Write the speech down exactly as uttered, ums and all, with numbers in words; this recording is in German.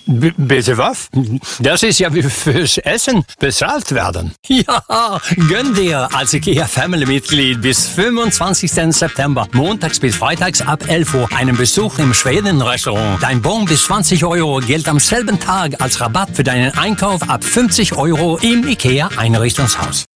B- bitte was? Das ist ja wie fürs Essen bezahlt werden. Ja, gönn dir als IKEA Family-Mitglied bis fünfundzwanzigsten September, montags bis freitags ab elf Uhr, einen Besuch im Schweden-Restaurant. Dein Bon bis zwanzig Euro gilt am selben Tag als Rabatt für deinen Einkauf ab fünfzig Euro im IKEA Einrichtungshaus.